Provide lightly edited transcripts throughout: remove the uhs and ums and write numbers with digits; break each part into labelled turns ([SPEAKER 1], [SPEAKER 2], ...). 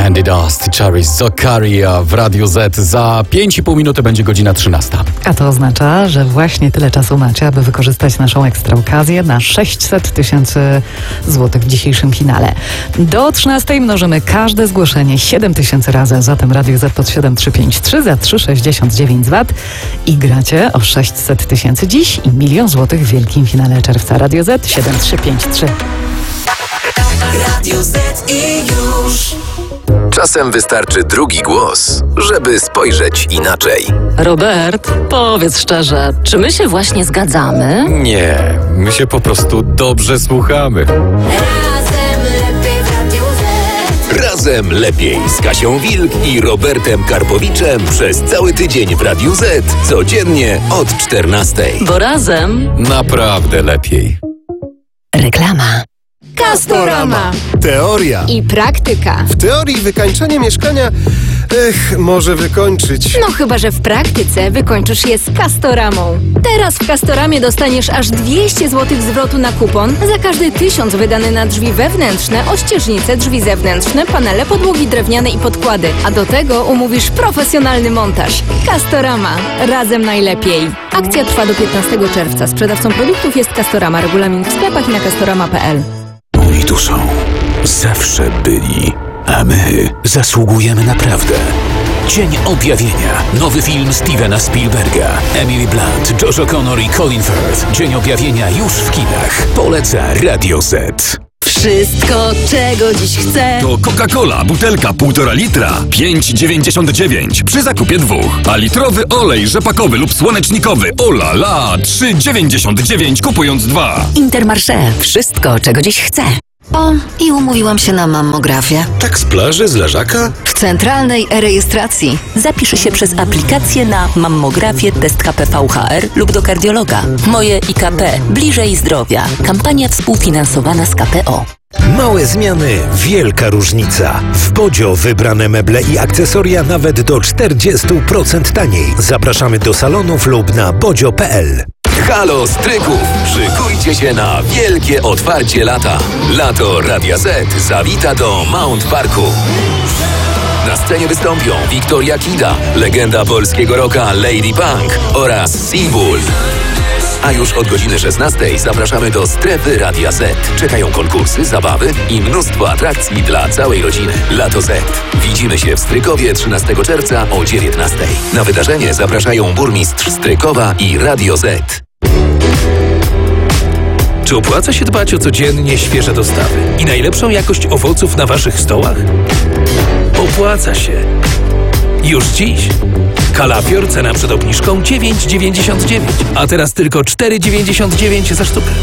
[SPEAKER 1] Andy Dust, Cherry Zokaria w Radiu Z. Za 5,5 minuty będzie godzina 13.
[SPEAKER 2] A to oznacza, że właśnie tyle czasu macie, aby wykorzystać naszą ekstra okazję na 600 000 złotych w dzisiejszym finale. Do 13 mnożymy każde zgłoszenie 7 000 razy, zatem Radio Z pod 7353 za 3,69 z VAT i gracie o 600 000 dziś i 1 000 000 złotych w wielkim finale czerwca. Radio Z 7353.
[SPEAKER 3] Radio Z i już.
[SPEAKER 4] Czasem wystarczy drugi głos, żeby spojrzeć inaczej.
[SPEAKER 5] Robert, powiedz szczerze, czy my się właśnie zgadzamy?
[SPEAKER 1] Nie, my się po prostu dobrze słuchamy.
[SPEAKER 4] Razem lepiej z Kasią Wilk i Robertem Karpowiczem przez cały tydzień w Radiu Z, codziennie od 14.
[SPEAKER 5] Bo razem
[SPEAKER 1] Naprawdę lepiej.
[SPEAKER 5] reklama.
[SPEAKER 6] Castorama.
[SPEAKER 7] Teoria.
[SPEAKER 6] I praktyka.
[SPEAKER 7] W teorii wykańczanie mieszkania może wykończyć.
[SPEAKER 6] No chyba, że w praktyce wykończysz je z Castoramą. Teraz w Castoramie dostaniesz aż 200 zł zwrotu na kupon za każdy 1000 wydany na drzwi wewnętrzne, ościeżnice, drzwi zewnętrzne, panele, podłogi drewniane i podkłady. A do tego umówisz profesjonalny montaż. Castorama. Razem najlepiej. Akcja trwa do 15 czerwca. Sprzedawcą produktów jest Castorama. Regulamin w sklepach i na castorama.pl.
[SPEAKER 8] Oni tu są. Zawsze byli. A my zasługujemy naprawdę. Dzień Objawienia. Nowy film Stevena Spielberga. Emily Blunt, Josh O'Connor i Colin Firth. Dzień Objawienia już w kinach. Poleca Radio Z.
[SPEAKER 5] Wszystko, czego dziś chcę.
[SPEAKER 9] To Coca-Cola, butelka 1,5 litra, 5,99 przy zakupie 2. A litrowy olej rzepakowy lub słonecznikowy, ola la, 3,99 kupując 2.
[SPEAKER 5] Intermarché. Wszystko, czego dziś chcę.
[SPEAKER 10] O, i umówiłam się na mammografię.
[SPEAKER 4] Tak z plaży, z leżaka?
[SPEAKER 10] W centralnej e-rejestracji.
[SPEAKER 5] Zapisz się przez aplikację na mammografię, test KP-VHR lub do kardiologa. Moje IKP. Bliżej zdrowia. Kampania współfinansowana z KPO.
[SPEAKER 11] Małe zmiany, wielka różnica. W Bodzio wybrane meble i akcesoria nawet do 40% taniej. Zapraszamy do salonów lub na bodzio.pl.
[SPEAKER 4] Halo Stryków! Szykujcie się na wielkie otwarcie lata. Lato Radia Z zawita do Mount Parku. Na scenie wystąpią Wiktoria Kida, legenda polskiego rocka Lady Punk oraz Seabull. A już od godziny 16 zapraszamy do strefy Radia Z. Czekają konkursy, zabawy i mnóstwo atrakcji dla całej rodziny. Lato Z. Widzimy się w Strykowie 13 czerwca o 19. Na wydarzenie zapraszają burmistrz Strykowa i Radio Z.
[SPEAKER 12] Czy opłaca się dbać o codziennie świeże dostawy i najlepszą jakość owoców na waszych stołach? Opłaca się. Już dziś. Kalafior, cena przed obniżką 9,99, a teraz tylko 4,99 za sztukę.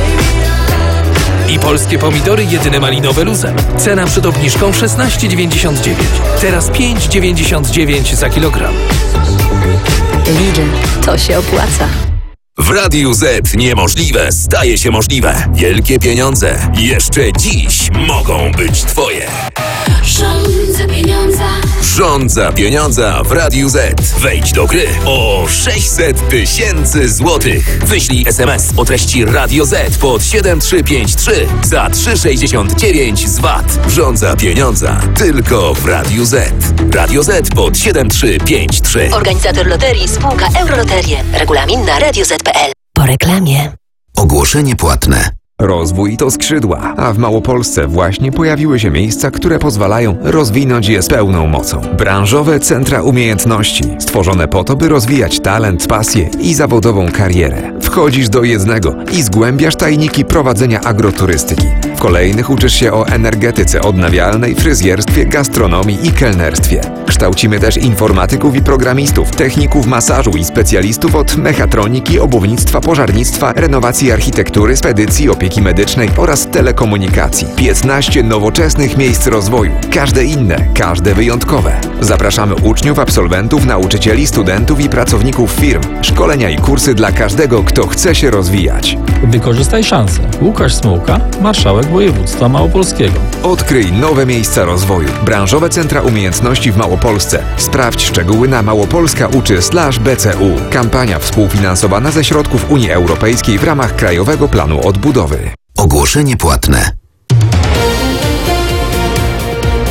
[SPEAKER 12] I polskie pomidory jedyne malinowe luzem. Cena przed obniżką 16,99, teraz 5,99 za kilogram.
[SPEAKER 6] Lidl. To się opłaca.
[SPEAKER 4] W Radiu Z niemożliwe staje się możliwe. Wielkie pieniądze jeszcze dziś mogą być twoje.
[SPEAKER 3] Rządza pieniądza.
[SPEAKER 4] Rządza pieniądza w Radiu Z. Wejdź do gry o 600 000 złotych. Wyślij SMS o treści Radio Z pod 7353 za 3,69 z VAT. Rządza pieniądza tylko w Radiu Z. Radio Z pod 7353.
[SPEAKER 5] Organizator loterii spółka Euroloterie. Regulamin na radioz.pl. Po reklamie.
[SPEAKER 4] Ogłoszenie płatne.
[SPEAKER 13] Rozwój to skrzydła, a w Małopolsce właśnie pojawiły się miejsca, które pozwalają rozwinąć je z pełną mocą. Branżowe centra umiejętności, stworzone po to, by rozwijać talent, pasję i zawodową karierę. Wchodzisz do jednego i zgłębiasz tajniki prowadzenia agroturystyki. W kolejnych uczysz się o energetyce odnawialnej, fryzjerstwie, gastronomii i kelnerstwie. Kształcimy też informatyków i programistów, techników masażu i specjalistów od mechatroniki, obuwnictwa, pożarnictwa, renowacji architektury, spedycji, opieki medycznej oraz telekomunikacji. 15 nowoczesnych miejsc rozwoju. Każde inne, każde wyjątkowe. Zapraszamy uczniów, absolwentów, nauczycieli, studentów i pracowników firm. Szkolenia i kursy dla każdego, kto chce się rozwijać.
[SPEAKER 14] Wykorzystaj szansę. Łukasz Smułka, marszałek województwa małopolskiego.
[SPEAKER 13] Odkryj nowe miejsca rozwoju. Branżowe centra umiejętności w Małopolsce. Sprawdź szczegóły na małopolska.uczy/BCU. Kampania współfinansowana ze środków Unii Europejskiej w ramach Krajowego Planu Odbudowy.
[SPEAKER 4] Ogłoszenie płatne.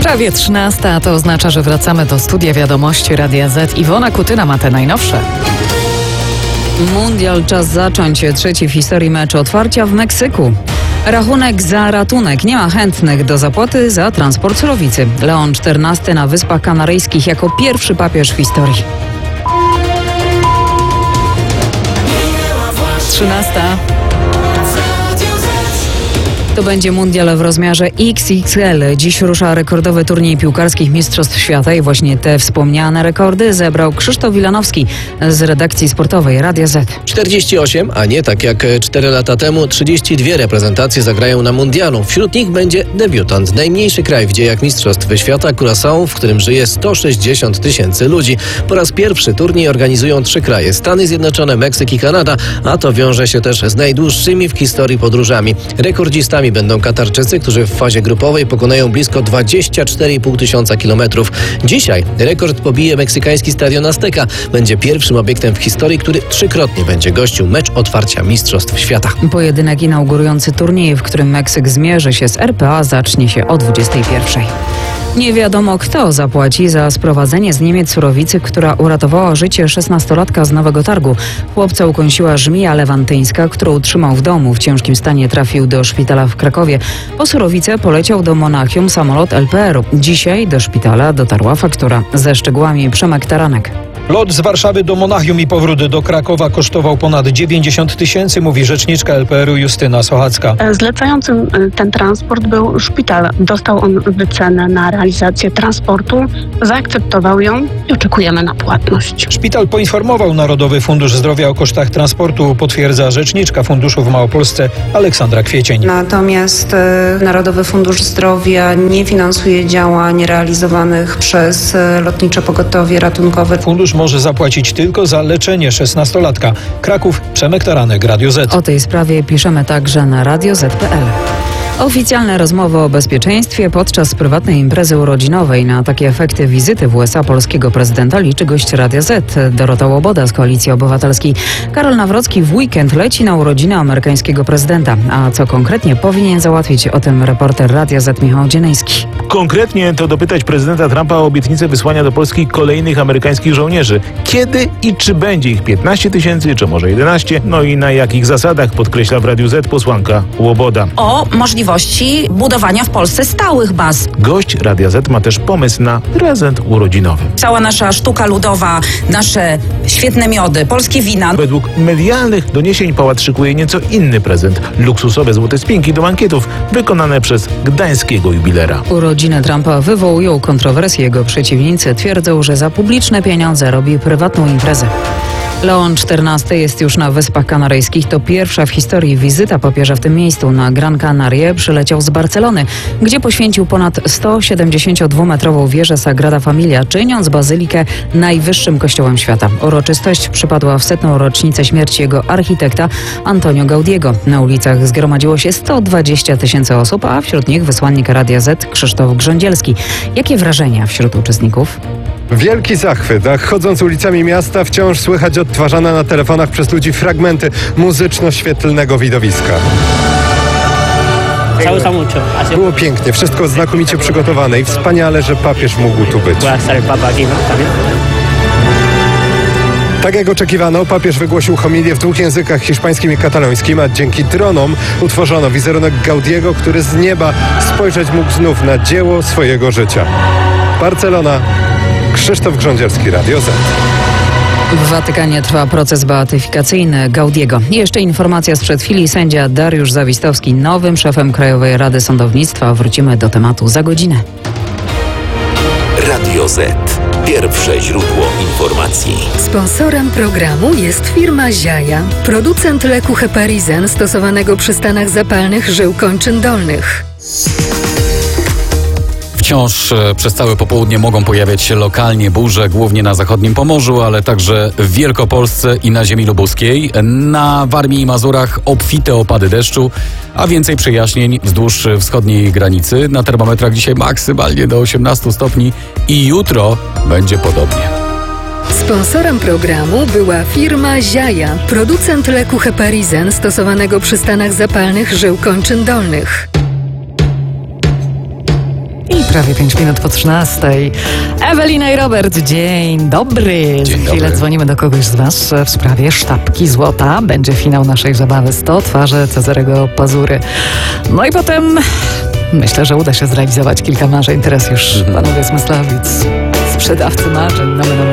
[SPEAKER 2] Prawie 13, a to oznacza, że wracamy do studia wiadomości Radia Z. Iwona Kutyna ma te najnowsze.
[SPEAKER 15] Mundial czas zacząć. Trzeci w historii mecz otwarcia w Meksyku. Rachunek za ratunek. Nie ma chętnych do zapłaty za transport surowicy. Leon XIV na Wyspach Kanaryjskich jako pierwszy papież w historii.
[SPEAKER 2] 13.
[SPEAKER 15] To będzie mundial w rozmiarze XXL. Dziś rusza rekordowy turniej piłkarskich Mistrzostw Świata i właśnie te wspomniane rekordy zebrał Krzysztof Wilanowski z redakcji sportowej Radia Z.
[SPEAKER 16] 48, a nie tak jak 4 lata temu, 32 reprezentacje zagrają na mundialu. Wśród nich będzie debiutant. Najmniejszy kraj w dziejach Mistrzostw Świata, Curaçao, w którym żyje 160 000 ludzi. Po raz pierwszy turniej organizują 3 kraje: Stany Zjednoczone, Meksyk i Kanada, a to wiąże się też z najdłuższymi w historii podróżami. Rekordzistami będą Katarczycy, którzy w fazie grupowej pokonają blisko 24,5 tysiąca kilometrów. Dzisiaj rekord pobije meksykański stadion Azteca. Będzie pierwszym obiektem w historii, który 3-krotnie będzie gościł mecz otwarcia Mistrzostw Świata.
[SPEAKER 15] Pojedynek inaugurujący turniej, w którym Meksyk zmierzy się z RPA, zacznie się o 21. Nie wiadomo, kto zapłaci za sprowadzenie z Niemiec surowicy, która uratowała życie 16-latka z Nowego Targu. Chłopca ukąsiła żmija lewantyńska, którą trzymał w domu. W ciężkim stanie trafił do szpitala w Krakowie. Po surowicę poleciał do Monachium samolot LPR-u. Dzisiaj do szpitala dotarła faktura. Ze szczegółami Przemek Taranek.
[SPEAKER 17] Lot z Warszawy do Monachium i powrót do Krakowa kosztował ponad 90 000, mówi rzeczniczka LPR-u Justyna Sochacka.
[SPEAKER 18] Zlecającym ten transport był szpital. Dostał on wycenę na realizację transportu, zaakceptował ją i oczekujemy na płatność.
[SPEAKER 17] Szpital poinformował Narodowy Fundusz Zdrowia o kosztach transportu, potwierdza rzeczniczka funduszu w Małopolsce Aleksandra Kwiecień.
[SPEAKER 19] Natomiast Narodowy Fundusz Zdrowia nie finansuje działań realizowanych przez Lotnicze Pogotowie Ratunkowe.
[SPEAKER 17] Fundusz może zapłacić tylko za leczenie 16-latka. Kraków, Przemek Taranek, Radio Z.
[SPEAKER 15] O tej sprawie piszemy także na radioz.pl. Oficjalne rozmowy o bezpieczeństwie podczas prywatnej imprezy urodzinowej. Na takie efekty wizyty w USA polskiego prezydenta liczy gość Radia Z, Dorota Łoboda z Koalicji Obywatelskiej. Karol Nawrocki w weekend leci na urodziny amerykańskiego prezydenta. A co konkretnie powinien załatwić, o tym reporter Radia Z Michał Dzienyński.
[SPEAKER 20] Konkretnie to dopytać prezydenta Trumpa o obietnicę wysłania do Polski kolejnych amerykańskich żołnierzy. Kiedy i czy będzie ich 15 000, czy może 11? No i na jakich zasadach, podkreśla w Radiu Z posłanka Łoboda.
[SPEAKER 21] O możliwości budowania w Polsce stałych baz.
[SPEAKER 20] Gość Radia Z ma też pomysł na prezent urodzinowy.
[SPEAKER 21] Cała nasza sztuka ludowa, nasze świetne miody, polskie wina.
[SPEAKER 20] Według medialnych doniesień pałac szykuje nieco inny prezent. Luksusowe złote spinki do bankietów wykonane przez gdańskiego jubilera.
[SPEAKER 15] Urodziny Trumpa wywołują kontrowersje. Jego przeciwnicy twierdzą, że za publiczne pieniądze robi prywatną imprezę. Leon XIV jest już na Wyspach Kanaryjskich. To pierwsza w historii wizyta papieża w tym miejscu. Na Gran Canarie przyleciał z Barcelony, gdzie poświęcił ponad 172-metrową wieżę Sagrada Familia, czyniąc bazylikę najwyższym kościołem świata. Uroczystość przypadła w 100. rocznicę śmierci jego architekta Antonio Gaudiego. Na ulicach zgromadziło się 120 000 osób, a wśród nich wysłannik Radia Z Krzysztof Grządzielski. Jakie wrażenia wśród uczestników?
[SPEAKER 7] Wielki zachwyt, a chodząc ulicami miasta wciąż słychać odtwarzane na telefonach przez ludzi fragmenty muzyczno-świetlnego widowiska. Było pięknie, wszystko znakomicie przygotowane i wspaniale, że papież mógł tu być. Tak jak oczekiwano, papież wygłosił homilię w 2 językach, hiszpańskim i katalońskim, a dzięki dronom utworzono wizerunek Gaudiego, który z nieba spojrzeć mógł znów na dzieło swojego życia. Barcelona, Krzysztof Grządzielski, Radio Z.
[SPEAKER 15] W Watykanie trwa proces beatyfikacyjny Gaudiego. I jeszcze informacja sprzed chwili. Sędzia Dariusz Zawistowski nowym szefem Krajowej Rady Sądownictwa. Wrócimy do tematu za godzinę.
[SPEAKER 4] Radio Z. Pierwsze źródło informacji.
[SPEAKER 22] Sponsorem programu jest firma Ziaja, producent leku Heparizen stosowanego przy stanach zapalnych żył kończyn dolnych.
[SPEAKER 1] Wciąż przez całe popołudnie mogą pojawiać się lokalnie burze, głównie na zachodnim Pomorzu, ale także w Wielkopolsce i na ziemi lubuskiej. Na Warmii i Mazurach obfite opady deszczu, a więcej przejaśnień wzdłuż wschodniej granicy. Na termometrach dzisiaj maksymalnie do 18 stopni i jutro będzie podobnie.
[SPEAKER 22] Sponsorem programu była firma Ziaja, producent leku Heparizen stosowanego przy stanach zapalnych żył kończyn dolnych.
[SPEAKER 2] I prawie 5 minut po 13. Ewelina i Robert, dzień dobry. Za chwilę
[SPEAKER 1] dobry.
[SPEAKER 2] dzwonimy do kogoś z Was w sprawie sztabki złota. Będzie finał naszej zabawy 100 twarzy Cezarego Pazury. No i potem myślę, że uda się zrealizować kilka marzeń. Teraz już panowie z Myslowic, sprzedawcy marzeń.